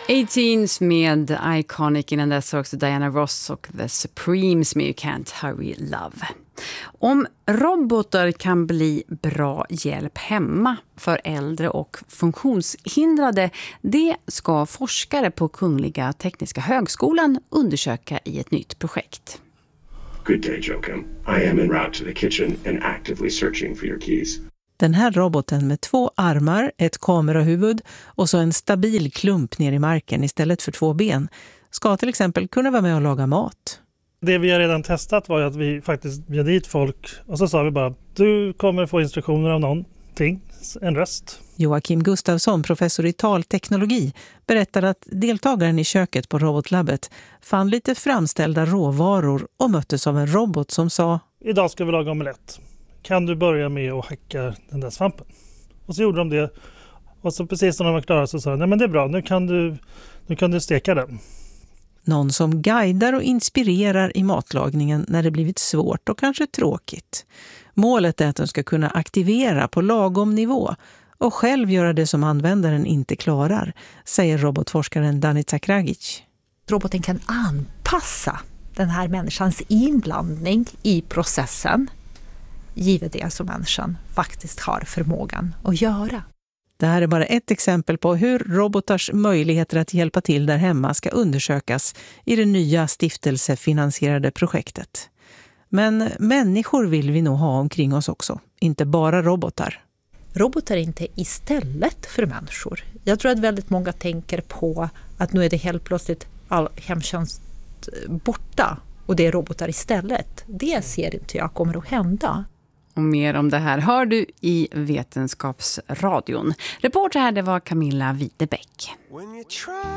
18s med Iconic, innan dess också Diana Ross och The Supremes med You Can't Hurry Love. Om robotar kan bli bra hjälp hemma för äldre och funktionshindrade, det ska forskare på Kungliga Tekniska högskolan undersöka i ett nytt projekt. Good day, Joachim. I am en route to the kitchen and actively searching for your keys. Den här roboten med 2 armar, ett kamerahuvud och så en stabil klump ner i marken istället för 2 ben ska till exempel kunna vara med och laga mat. Det vi har redan testat var att vi faktiskt bjöd dit folk och så sa vi bara: du kommer få instruktioner av någonting, en röst. Joakim Gustafsson, professor i talteknologi, berättar att deltagaren i köket på robotlabbet fann lite framställda råvaror och möttes av en robot som sa: idag ska vi laga omelett. Kan du börja med att hacka den där svampen? Och så gjorde de det. Och så precis när de var klara så sa de: nej men det är bra, nu kan du steka den. Någon som guidar och inspirerar i matlagningen när det blivit svårt och kanske tråkigt. Målet är att de ska kunna aktivera på lagom nivå och själv göra det som användaren inte klarar, säger robotforskaren Danica Kragic. Roboten kan anpassa den här människans inblandning i processen, givet det som människan faktiskt har förmågan att göra. Det här är bara ett exempel på hur robotars möjligheter att hjälpa till där hemma ska undersökas i det nya stiftelsefinansierade projektet. Men människor vill vi nog ha omkring oss också, inte bara robotar. Robotar är inte istället för människor. Jag tror att väldigt många tänker på att nu är det helt plötsligt all hemtjänst borta och det är robotar istället. Det ser inte jag kommer att hända. Och mer om det här hör du i Vetenskapsradion. Reporter här, det var Camilla Widebäck.